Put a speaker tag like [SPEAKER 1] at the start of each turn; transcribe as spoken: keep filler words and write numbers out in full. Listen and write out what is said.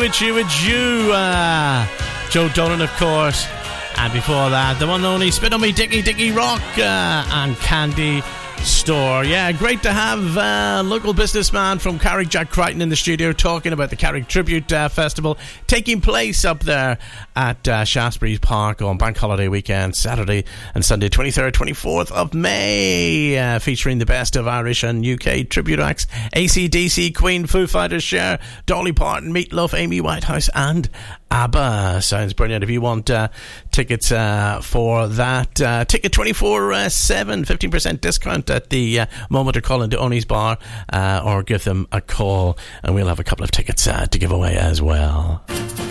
[SPEAKER 1] with you, with you. Uh, Joe Dolan, of course. And before that, the one and only Spit on Me, Dickie Dickie Rock uh, and Candy Store. Yeah, great to have uh, local businessman from Carrick, Jack Crichton, in the studio talking about the Carrick Tribute uh, Festival taking place up there at uh, Shaftesbury Park on Bank Holiday weekend, Saturday and Sunday, twenty-third, twenty-fourth of May, uh, featuring the best of Irish and U K tribute acts: A C D C, Queen, Foo Fighters, Cher, Dolly Parton, Meat Loaf, Amy Whitehouse and ABBA. Sounds brilliant. If you want uh, tickets uh, for that, uh, ticket twenty-four seven, fifteen percent discount at the uh, moment, or call into Oni's Bar uh, or give them a call and we'll have a couple of tickets uh, to give away as well.